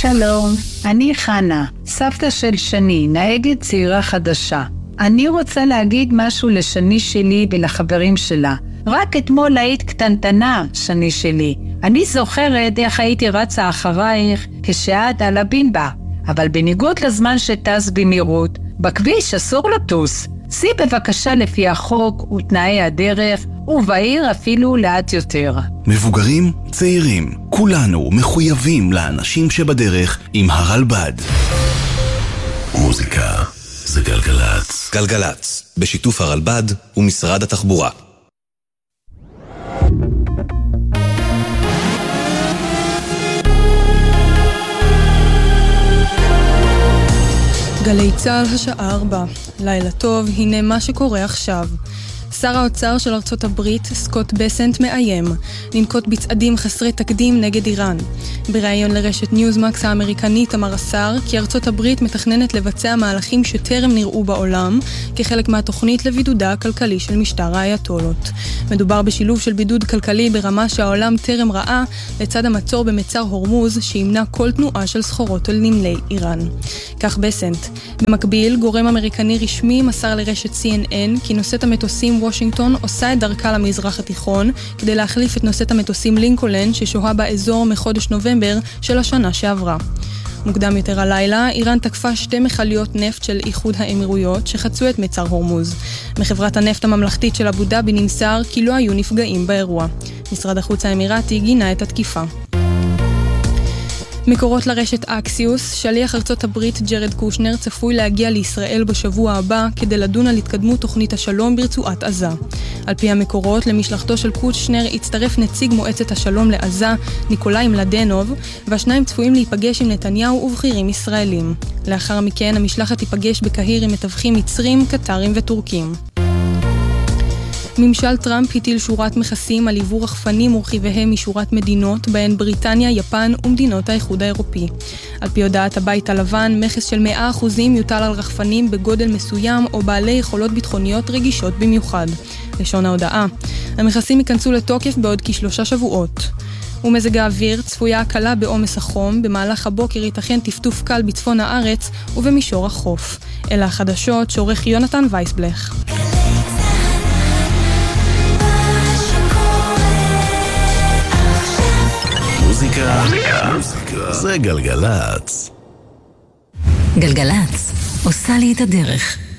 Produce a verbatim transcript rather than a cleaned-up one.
שלום, אני חנה, סבתא של שני, נהגת צעירה חדשה. אני רוצה להגיד משהו לשני שלי ולחברים שלה. רק אתמול היית קטנטנה, שני שלי. אני זוכרת איך הייתי רצה אחרייך כשאת על הבינבה. אבל בניגוד לזמן שטס במהירות, בכביש אסור לטוס. סי בבקשה לפי החוק ותנאי הדרך, ובעיר אפילו לאט יותר. מבוגרים, צעירים, כולנו מחויבים לאנשים שבדרך עם הרלב"ד. מוזיקה זה גלגלץ. גלגלץ, בשיתוף הרלב"ד ומשרד התחבורה. גלי צהל השעה ארבע. לילה טוב, הנה מה שקורה עכשיו. שר האוצר של ארצות הברית, סקוט בסנט, מאיים לנקוט בצעדים חסרי תקדים נגד איראן. בראיון לרשת ניוזמקס האמריקנית אמר השר כי ארצות הברית מתכננת לבצע מהלכים שטרם נראו בעולם כחלק מהתוכנית לבידודה הכלכלי של משטר האייתולות. מדובר בשילוב של בידוד כלכלי ברמה שהעולם טרם ראה לצד המצור במצר הורמוז שימנע כל תנועה של סחורות על נמלי איראן. כך בסנט. במקביל, גורם אמריקני רשמי מסר לרשת סי אן אן כי נושאת המטוסים וושינגטון עושה את דרכה למזרח התיכון כדי להחליף את נושאת המטוסים לינקולן ששוהה באזור מחודש נובמבר של השנה שעברה. מוקדם יותר הלילה, איראן תקפה שתי מכליות נפט של איחוד האמירויות שחצו את מצר הורמוז. מחברת הנפט הממלכתית של אבו דאבי נמסר כי לא היו נפגעים באירוע. משרד החוץ האמירתי גינה את התקיפה. מקורות לרשת אקסיוס, שליח ארצות הברית ג'רד קושנר צפוי להגיע לישראל בשבוע הבא כדי לדון על התקדמות תוכנית השלום ברצועת עזה. על פי המקורות, למשלחתו של קושנר הצטרף נציג מועצת השלום לעזה, ניקולאי מלדנוב, והשניים צפויים להיפגש עם נתניהו ובכירים ישראלים. לאחר מכן המשלחת תיפגש בקהיר עם מתווכים מצרים, קטרים וטורקים. ממשל טראמפ הטיל שורת מכסים על עיבור רחפנים ורכיביהם משורת מדינות, בהן בריטניה, יפן ומדינות האיחוד האירופי. על פי הודעת הבית הלבן, מכס של מאה אחוזים יוטל על רחפנים בגודל מסוים או בעלי יכולות ביטחוניות רגישות במיוחד. לשון ההודעה. המכסים ייכנסו לתוקף בעוד כשלושה שבועות. ומזג האוויר, צפויה הקלה בעומס החום, במהלך הבוקר ייתכן טפטוף קל בצפון הארץ ובמישור החוף. אלה החדשות שעורך יונתן וייסבלך. מוזיקה, מוזיקה, זה גלגלץ. גלגלץ, עושה לי את הדרך.